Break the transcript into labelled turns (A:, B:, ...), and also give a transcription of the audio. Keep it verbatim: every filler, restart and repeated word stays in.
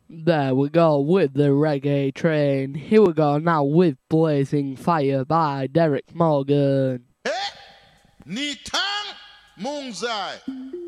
A: There we go with the reggae train. Here we go now with Blazing Fire by Derek Morgan.
B: Hey, ni tang mung zai.